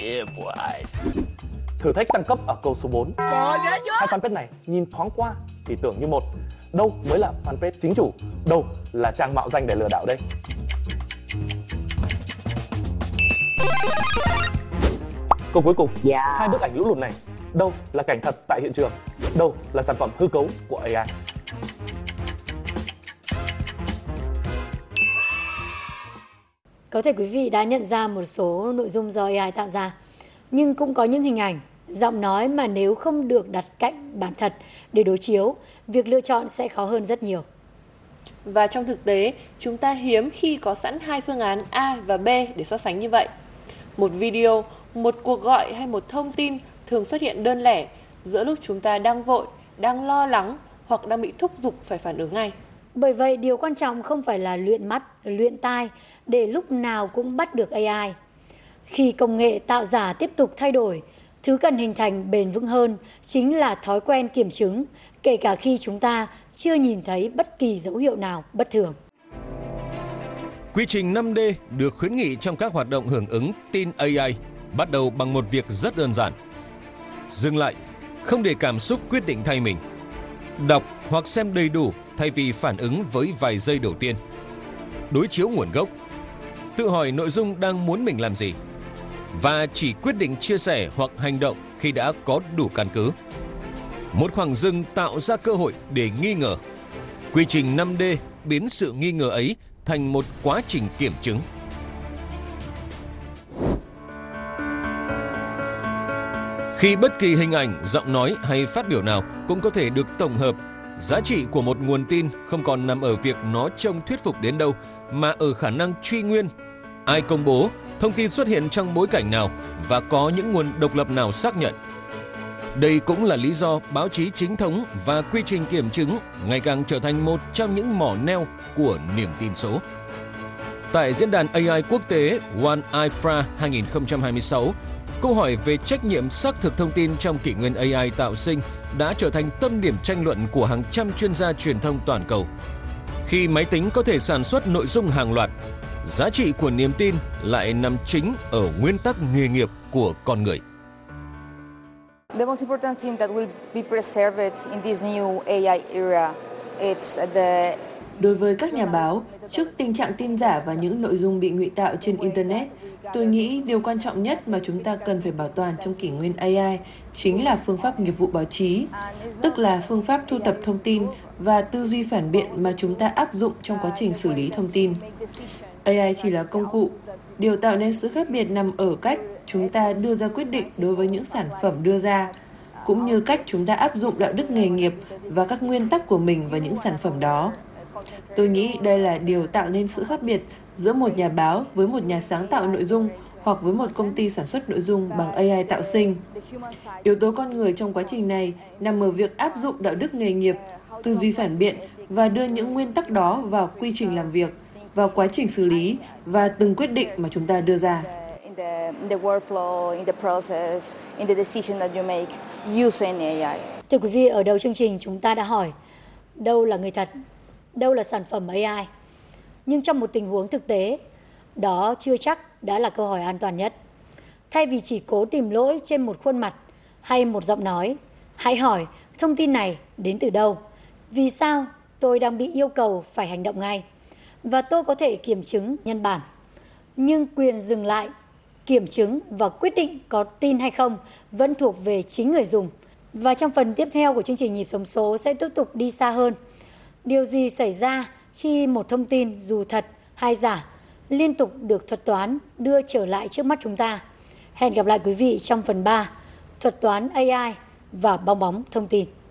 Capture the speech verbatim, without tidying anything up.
Thử thách tăng cấp ở câu số bốn. Hai fanpage này nhìn thoáng qua thì tưởng như một. Đâu mới là fanpage chính chủ, đâu là trang mạo danh để lừa đảo đây? Câu cuối cùng, Dạ. hai bức ảnh lũ lụt này, đâu là cảnh thật tại hiện trường, đâu là sản phẩm hư cấu của a i? Có thể quý vị đã nhận ra một số nội dung do a i tạo ra, nhưng cũng có những hình ảnh, giọng nói mà nếu không được đặt cạnh bản thật để đối chiếu, việc lựa chọn sẽ khó hơn rất nhiều. Và trong thực tế, chúng ta hiếm khi có sẵn hai phương án A và B để so sánh như vậy. Một video, một cuộc gọi hay một thông tin thường xuất hiện đơn lẻ giữa lúc chúng ta đang vội, đang lo lắng hoặc đang bị thúc giục phải phản ứng ngay. Bởi vậy, điều quan trọng không phải là luyện mắt, luyện tai để lúc nào cũng bắt được a i. Khi công nghệ tạo giả tiếp tục thay đổi, thứ cần hình thành bền vững hơn chính là thói quen kiểm chứng, kể cả khi chúng ta chưa nhìn thấy bất kỳ dấu hiệu nào bất thường. Quy trình năm D được khuyến nghị trong các hoạt động hưởng ứng tin a i bắt đầu bằng một việc rất đơn giản. Dừng lại, không để cảm xúc quyết định thay mình. Đọc hoặc xem đầy đủ thay vì phản ứng với vài giây đầu tiên. Đối chiếu nguồn gốc. Tự hỏi nội dung đang muốn mình làm gì. Và chỉ quyết định chia sẻ hoặc hành động khi đã có đủ căn cứ. Một khoảng dừng tạo ra cơ hội để nghi ngờ. Quy trình năm D biến sự nghi ngờ ấy thành một quá trình kiểm chứng. Khi bất kỳ hình ảnh, giọng nói hay phát biểu nào cũng có thể được tổng hợp, giá trị của một nguồn tin không còn nằm ở việc nó trông thuyết phục đến đâu, mà ở khả năng truy nguyên. Ai công bố, thông tin xuất hiện trong bối cảnh nào và có những nguồn độc lập nào xác nhận. Đây cũng là lý do báo chí chính thống và quy trình kiểm chứng ngày càng trở thành một trong những mỏ neo của niềm tin số. Tại diễn đàn a i quốc tế One i ép a hai không hai sáu, câu hỏi về trách nhiệm xác thực thông tin trong kỷ nguyên a i tạo sinh đã trở thành tâm điểm tranh luận của hàng trăm chuyên gia truyền thông toàn cầu. Khi máy tính có thể sản xuất nội dung hàng loạt, giá trị của niềm tin lại nằm chính ở nguyên tắc nghề nghiệp của con người. The most important thing that will be preserved in this new a i era, it's the Đối với các nhà báo, trước tình trạng tin giả và những nội dung bị ngụy tạo trên Internet, tôi nghĩ điều quan trọng nhất mà chúng ta cần phải bảo toàn trong kỷ nguyên a i chính là phương pháp nghiệp vụ báo chí, tức là phương pháp thu thập thông tin và tư duy phản biện mà chúng ta áp dụng trong quá trình xử lý thông tin. a i chỉ là công cụ. Điều tạo nên sự khác biệt nằm ở cách chúng ta đưa ra quyết định đối với những sản phẩm đưa ra, cũng như cách chúng ta áp dụng đạo đức nghề nghiệp và các nguyên tắc của mình vào những sản phẩm đó. Tôi nghĩ đây là điều tạo nên sự khác biệt giữa một nhà báo với một nhà sáng tạo nội dung hoặc với một công ty sản xuất nội dung bằng a i tạo sinh. Yếu tố con người trong quá trình này nằm ở việc áp dụng đạo đức nghề nghiệp, tư duy phản biện và đưa những nguyên tắc đó vào quy trình làm việc, vào quá trình xử lý và từng quyết định mà chúng ta đưa ra. Thưa quý vị, ở đầu chương trình chúng ta đã hỏi đâu là người thật, đâu là sản phẩm a i. Nhưng trong một tình huống thực tế, đó chưa chắc đã là câu hỏi an toàn nhất. Thay vì chỉ cố tìm lỗi trên một khuôn mặt hay một giọng nói, hãy hỏi thông tin này đến từ đâu, vì sao tôi đang bị yêu cầu phải hành động ngay, và tôi có thể kiểm chứng nhân bản. Nhưng quyền dừng lại, kiểm chứng và quyết định có tin hay không vẫn thuộc về chính người dùng. Và trong phần tiếp theo của chương trình Nhịp Sống Số sẽ tiếp tục đi xa hơn. Điều gì xảy ra khi một thông tin dù thật hay giả liên tục được thuật toán đưa trở lại trước mắt chúng ta? Hẹn gặp lại quý vị trong phần ba, thuật toán a i và bong bóng thông tin.